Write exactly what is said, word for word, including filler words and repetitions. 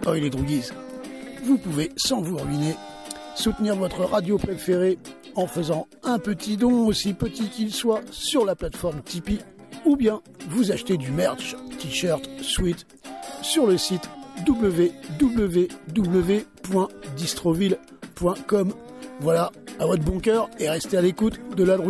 Oh, les droguies. Vous pouvez, sans vous ruiner, soutenir votre radio préférée en faisant un petit don, aussi petit qu'il soit, sur la plateforme Tipeee, ou bien vous achetez du merch, t-shirt, sweat, sur le site w w w point distroville point com. Voilà, à votre bon cœur et restez à l'écoute de la drogue.